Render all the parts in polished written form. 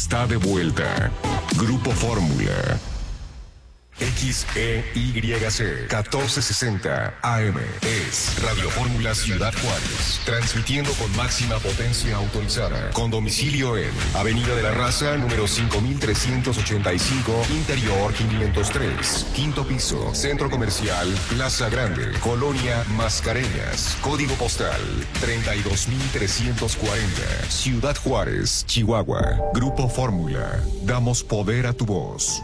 está de vuelta. Grupo Fórmula. XEYC 1460 AM es Radio Fórmula Ciudad Juárez, transmitiendo con máxima potencia autorizada, con domicilio en Avenida de la Raza, número 5385, Interior 503, quinto piso, Centro Comercial Plaza Grande, Colonia Mascareñas, código postal 32340, Ciudad Juárez, Chihuahua. Grupo Fórmula, damos poder a tu voz.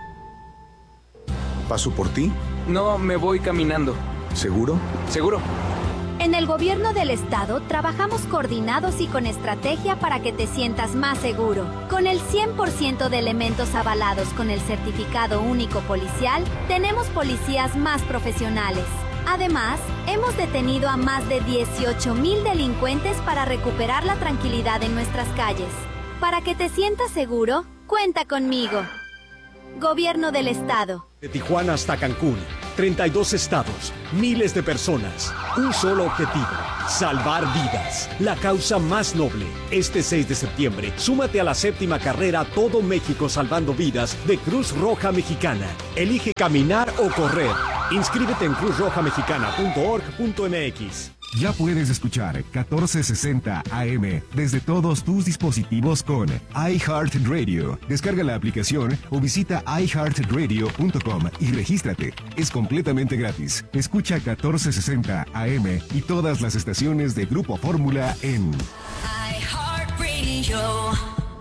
¿Paso por ti? No, me voy caminando. ¿Seguro? ¿Seguro? En el gobierno del estado trabajamos coordinados y con estrategia para que te sientas más seguro. Con el 100% de elementos avalados con el certificado único policial, tenemos policías más profesionales. Además, hemos detenido a más de 18,000 delincuentes para recuperar la tranquilidad en nuestras calles. Para que te sientas seguro, cuenta conmigo. Gobierno del Estado. De Tijuana hasta Cancún, 32 estados, miles de personas, un solo objetivo, salvar vidas, la causa más noble. Este 6 de septiembre, súmate a la 7ª carrera Todo México Salvando Vidas de Cruz Roja Mexicana. Elige caminar o correr. Inscríbete en cruzrojamexicana.org.mx. Ya puedes escuchar 1460 AM desde todos tus dispositivos con iHeartRadio. Descarga la aplicación o visita iHeartRadio.com y regístrate. Es completamente gratis. Escucha 1460 AM y todas las estaciones de Grupo Fórmula en iHeartRadio.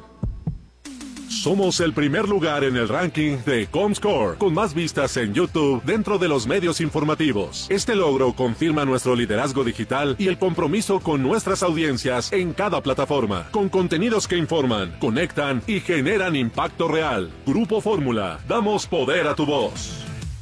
Somos el primer lugar en el ranking de Comscore, con más vistas en YouTube dentro de los medios informativos. Este logro confirma nuestro liderazgo digital y el compromiso con nuestras audiencias en cada plataforma, con contenidos que informan, conectan y generan impacto real. Grupo Fórmula, damos poder a tu voz.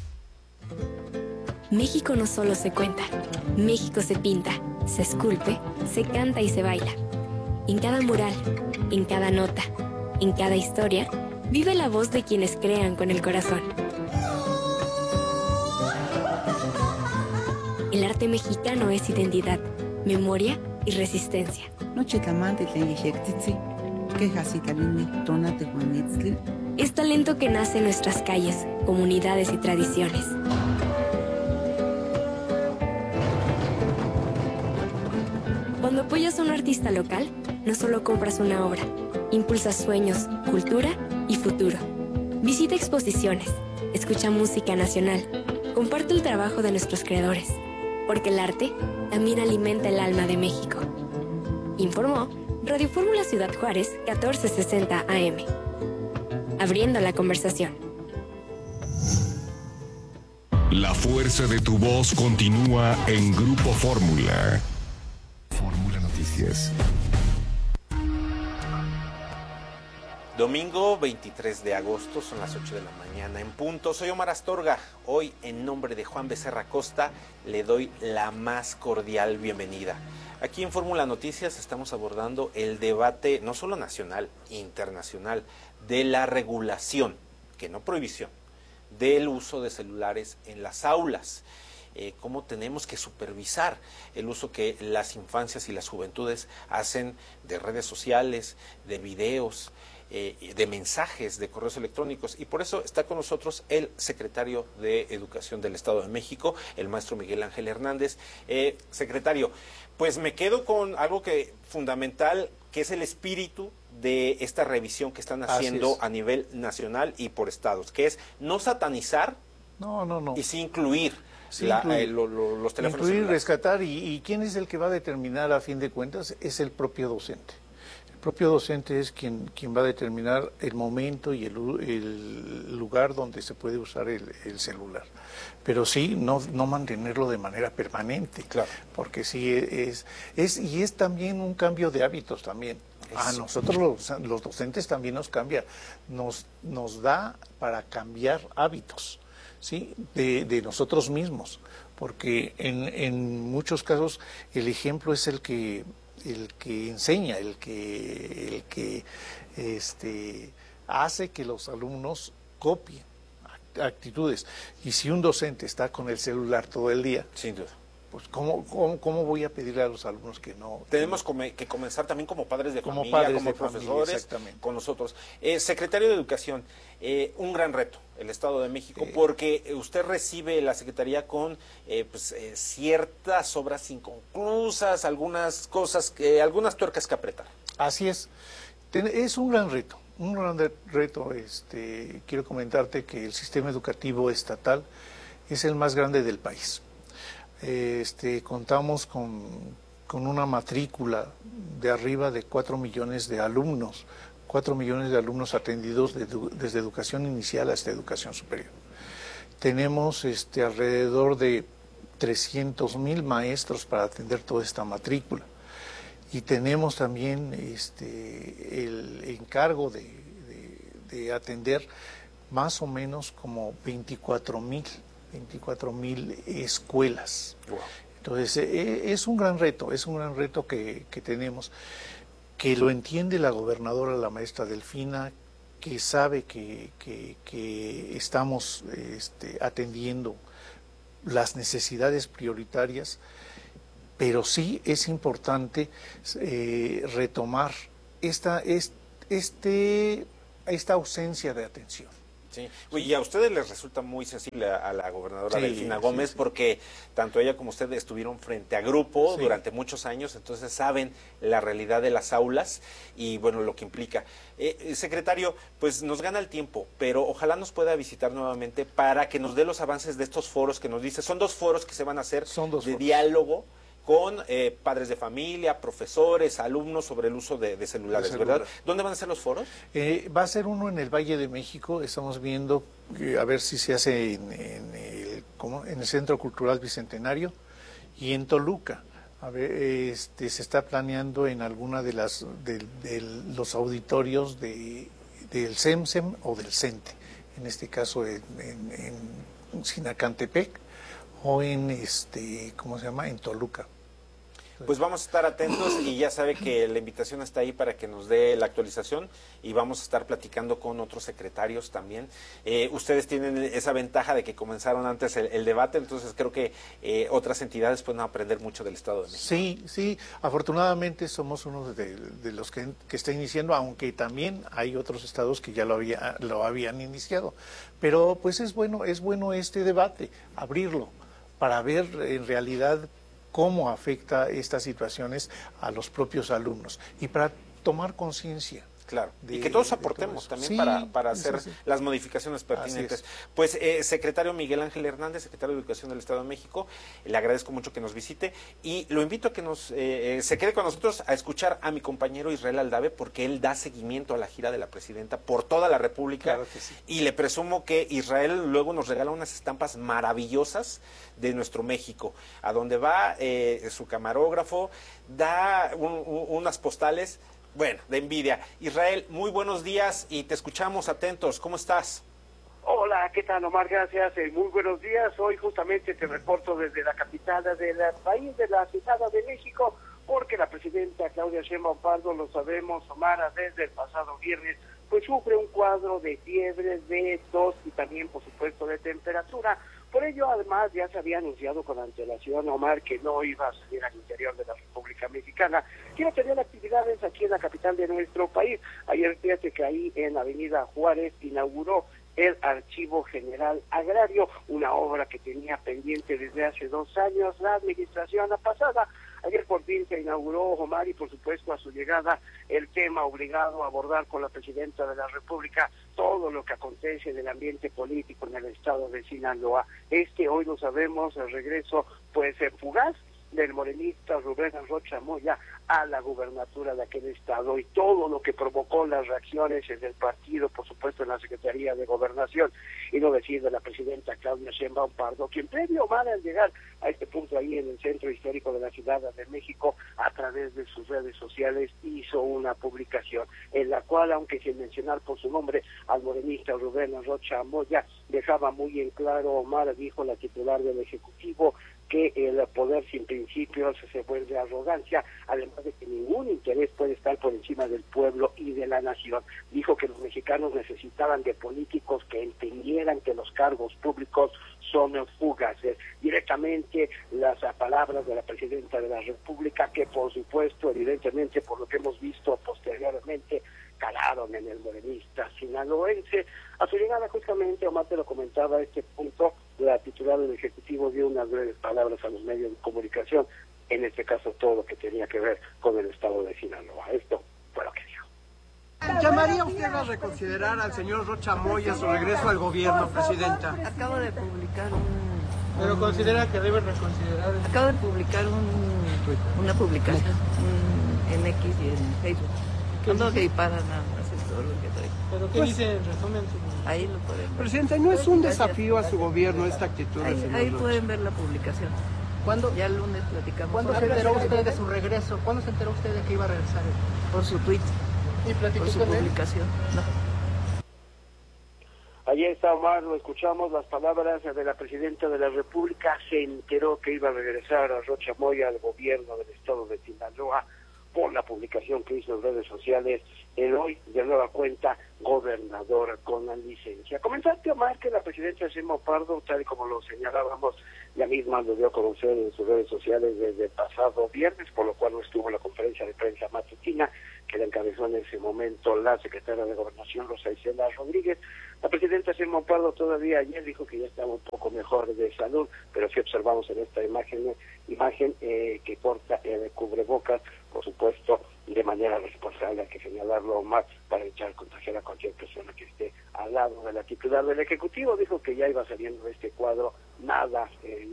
México no solo se cuenta, México se pinta, se esculpe, se canta y se baila. En cada mural, en cada nota, en cada historia, vive la voz de quienes crean con el corazón. El arte mexicano es identidad, memoria y resistencia. Es talento que nace en nuestras calles, comunidades y tradiciones. Cuando apoyas a un artista local, no solo compras una obra, impulsas sueños, cultura y futuro. Visita exposiciones, escucha música nacional, comparte el trabajo de nuestros creadores, porque el arte también alimenta el alma de México. Informó Radio Fórmula Ciudad Juárez, 1460 AM. Abriendo la conversación. La fuerza de tu voz continúa en Grupo Fórmula. Fórmula Noticias. Domingo 23 de agosto, son las 8 de la mañana en punto. Soy Omar Astorga. Hoy, en nombre de Juan Becerra Costa, le doy la más cordial bienvenida. Aquí en Fórmula Noticias estamos abordando el debate, no solo nacional, internacional, de la regulación, que no prohibición, del uso de celulares en las aulas. Cómo tenemos que supervisar el uso que las infancias y las juventudes hacen de redes sociales, de videos, de mensajes, de correos electrónicos. Y por eso está con nosotros el secretario de Educación del Estado de México, el maestro Miguel Ángel Hernández. Secretario, pues me quedo con algo fundamental, que es el espíritu de esta revisión que están haciendo a nivel nacional y por estados, que es no satanizar y sí incluir. Sí, los teléfonos incluir, rescatar, y quién es el que va a determinar a fin de cuentas es el propio docente. El propio docente es quien va a determinar el momento y el lugar donde se puede usar el celular. Pero sí, no mantenerlo de manera permanente, claro, porque sí es también un cambio de hábitos también. A nosotros los docentes también nos cambia, nos da para cambiar hábitos. ¿Sí? De nosotros mismos, porque en muchos casos el ejemplo es el que enseña, el que hace que los alumnos copien actitudes. Y si un docente está con el celular todo el día, sin duda, pues ¿cómo voy a pedirle a los alumnos que no? Tenemos que comenzar también como padres de como familia, padres como de profesores, familia, con nosotros. Secretario de Educación, un gran reto el Estado de México, porque usted recibe la Secretaría con ciertas obras inconclusas, algunas cosas, algunas tuercas que apretar. Así es. Es un gran reto. Un gran reto. Quiero comentarte que el sistema educativo estatal es el más grande del país. Contamos con una matrícula de arriba de 4 millones de alumnos, 4 millones de alumnos atendidos desde educación inicial hasta educación superior. Tenemos alrededor de 300,000 maestros para atender toda esta matrícula. Y tenemos también el encargo de atender más o menos como 24,000 escuelas. Wow. Entonces, es un gran reto que tenemos, que lo entiende la gobernadora, la maestra Delfina, que sabe que estamos atendiendo las necesidades prioritarias, pero sí es importante retomar esta ausencia de atención. Sí. Y a ustedes les resulta muy sensible a la gobernadora Delfina Gómez, porque tanto ella como usted estuvieron frente a grupo durante muchos años, entonces saben la realidad de las aulas y bueno, lo que implica. Secretario, pues nos gana el tiempo, pero ojalá nos pueda visitar nuevamente para que nos dé los avances de estos foros que nos dice. Son 2 foros que se van a hacer de diálogo con padres de familia, profesores, alumnos sobre el uso de celulares, ¿verdad? ¿Dónde van a ser los foros? Va a ser uno en el Valle de México. Estamos viendo a ver si se hace en el Centro Cultural Bicentenario y en Toluca. A ver, se está planeando en alguna de los auditorios del CEMSEM o del CENTE, en este caso en Sinacantepec o en en Toluca. Pues vamos a estar atentos y ya sabe que la invitación está ahí para que nos dé la actualización y vamos a estar platicando con otros secretarios también. Ustedes tienen esa ventaja de que comenzaron antes el debate, entonces creo que otras entidades pueden aprender mucho del Estado de México. Sí, afortunadamente somos uno de los que está iniciando, aunque también hay otros estados que ya lo habían iniciado. Pero pues es bueno este debate, abrirlo, para ver en realidad cómo afecta estas situaciones a los propios alumnos y para tomar conciencia. Claro, y que todos aportemos también para hacer las modificaciones pertinentes. Pues, secretario Miguel Ángel Hernández, secretario de Educación del Estado de México, le agradezco mucho que nos visite y lo invito a que se quede con nosotros a escuchar a mi compañero Israel Aldave, porque él da seguimiento a la gira de la presidenta por toda la República. Claro que sí. Y le presumo que Israel luego nos regala unas estampas maravillosas de nuestro México, a donde va su camarógrafo, da unas postales. Bueno, de envidia. Israel, muy buenos días y te escuchamos atentos. ¿Cómo estás? Hola, ¿qué tal, Omar? Gracias. Muy buenos días. Hoy justamente te reporto desde la capital del país, de la Ciudad de México, porque la presidenta Claudia Sheinbaum Pardo, lo sabemos, Omar, desde el pasado viernes, pues sufre un cuadro de fiebre, de tos y también, por supuesto, de temperatura. Por ello, además, ya se había anunciado con antelación, Omar, que no iba a salir al interior de la República Mexicana, que no tenían actividades aquí en la capital de nuestro país. Ayer, fíjate que ahí en Avenida Juárez inauguró el Archivo General Agrario, una obra que tenía pendiente desde hace 2 años la administración pasada. Ayer por fin se inauguró, Omar, y por supuesto a su llegada el tema obligado a abordar con la presidenta de la República todo lo que acontece en el ambiente político en el estado de Sinaloa. Hoy lo sabemos, el regreso pues fugaz del morenista Rubén Rocha Moya a la gubernatura de aquel estado y todo lo que provocó las reacciones en el partido, por supuesto en la Secretaría de Gobernación, y no decir de la presidenta Claudia Sheinbaum Pardo, quien previo, Omar, al llegar a este punto ahí en el centro histórico de la Ciudad de México, a través de sus redes sociales hizo una publicación en la cual, aunque sin mencionar por su nombre al morenista Rubén Rocha Moya, dejaba muy en claro, Omar, dijo la titular del Ejecutivo, que el poder sin principios se vuelve arrogancia, además de que ningún interés puede estar por encima del pueblo y de la nación. Dijo que los mexicanos necesitaban de políticos que entendieran que los cargos públicos son fugaces. Directamente las palabras de la presidenta de la República, que por supuesto, evidentemente, por lo que hemos visto posteriormente, calaron en el morenista sinaloense. A su llegada, justamente, Omar te lo comentaba, a este punto, la titular del Ejecutivo dio unas breves palabras a los medios de comunicación, en este caso todo lo que tenía que ver con el estado de Sinaloa. Esto fue lo que dijo. ¿Llamaría usted a reconsiderar al señor Rocha Moya su regreso al gobierno, presidenta? Acabo de publicar un... ¿Pero considera que debe reconsiderar? Acabo de publicar una publicación en X y en Facebook. Ando gripada nada más, es todo lo que traigo. ¿Pero qué dice en resumen? Ahí lo pueden ver. Presidenta, ¿no es un desafío a su gobierno esta actitud del señor Ahí Rocha? pueden ver la publicación. ¿Cuándo? Ya el lunes platicamos. ¿Cuándo se enteró usted de su regreso? ¿Cuándo se enteró usted de que iba a regresar? Por su tweet. ¿Y platicó por su con él? publicación. No. Allí está, Omar, lo escuchamos, las palabras de la presidenta de la República. Se enteró que iba a regresar a Rocha Moya al gobierno del estado de Sinaloa por la publicación que hizo en redes sociales el hoy de nueva cuenta gobernador con la licencia. Comentaste, Omar, que la presidenta Sheinbaum Pardo, tal y como lo señalábamos, ya misma lo dio a conocer en sus redes sociales desde el pasado viernes, por lo cual no estuvo en la conferencia de prensa matutina que la encabezó en ese momento la secretaria de Gobernación, Rosa Isela Rodríguez. La presidenta Sheinbaum Pardo todavía ayer dijo que ya estaba un poco mejor de salud, pero sí observamos en esta imagen que porta el cubrebocas, por supuesto, de manera responsable, hay que señalarlo más para echar contagiar a cualquier persona que esté al lado de la titular del Ejecutivo. Dijo que ya iba saliendo de este cuadro, nada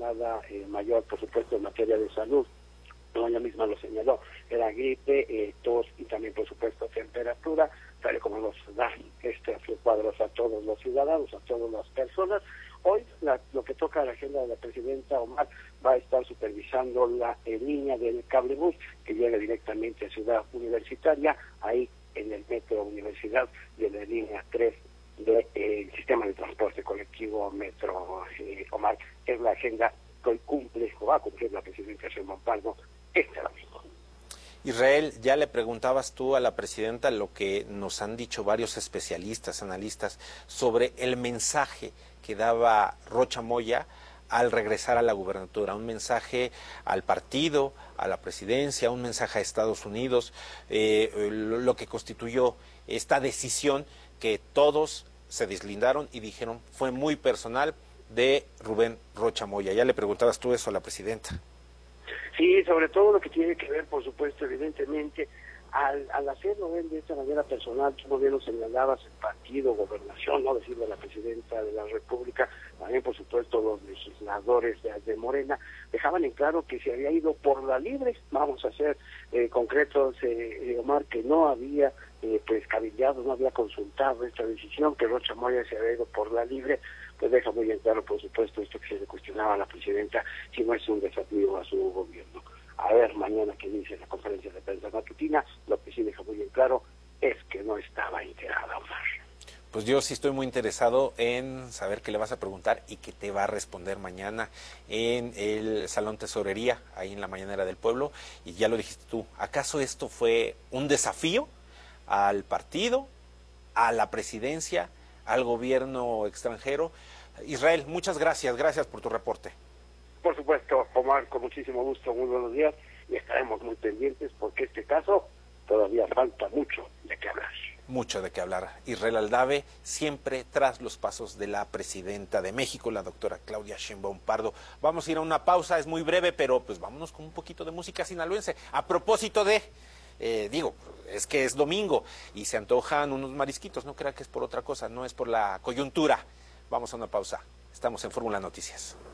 mayor, por supuesto, en materia de salud. No, ella misma lo señaló, era gripe, tos y también, por supuesto, temperatura, tal y como nos da estos cuadros a todos los ciudadanos, a todas las personas. Hoy lo que toca a la agenda de la presidenta, Omar, va a estar supervisando la línea del cablebús que llega directamente a Ciudad Universitaria, ahí en el Metro Universidad de la línea 3 del sistema de transporte colectivo Metro. Omar, es la agenda que hoy cumple o va a cumplir la presidenta Sheinbaum Pardo este domingo. Israel, ya le preguntabas tú a la presidenta lo que nos han dicho varios especialistas, analistas, sobre el mensaje que daba Rocha Moya al regresar a la gubernatura, un mensaje al partido, a la presidencia, un mensaje a Estados Unidos, lo que constituyó esta decisión que todos se deslindaron y dijeron fue muy personal de Rubén Rocha Moya. Ya le preguntabas tú eso a la presidenta. Sí, sobre todo lo que tiene que ver, por supuesto, evidentemente, al hacerlo él de esta manera personal, tú bien lo señalabas, el partido, gobernación, no decirle a la presidenta de la República, también por supuesto los legisladores de Morena, dejaban en claro que se había ido por la libre. Vamos a ser concretos, Omar, que no había cabildeado, no había consultado esta decisión, que Rocha Moya se había ido por la libre. Pues deja muy en claro, por supuesto, esto que se le cuestionaba a la presidenta, si no es un desafío a su gobierno. A ver mañana qué dice la conferencia de prensa matutina. Lo que sí deja muy en claro es que no estaba enterada, Omar. Pues yo sí estoy muy interesado en saber qué le vas a preguntar y qué te va a responder mañana en el Salón Tesorería, ahí en la Mañanera del Pueblo. Y ya lo dijiste tú, ¿acaso esto fue un desafío al partido, a la presidencia, al gobierno extranjero? Israel, muchas gracias por tu reporte. Por supuesto, Omar, con muchísimo gusto, muy buenos días, y estaremos muy pendientes porque este caso todavía falta mucho de qué hablar. Mucho de qué hablar. Israel Aldave, siempre tras los pasos de la presidenta de México, la doctora Claudia Sheinbaum Pardo. Vamos a ir a una pausa, es muy breve, pero pues vámonos con un poquito de música sinaloense. A propósito de, es que es domingo y se antojan unos marisquitos, no crea que es por otra cosa, no es por la coyuntura. Vamos a una pausa, estamos en Fórmula Noticias.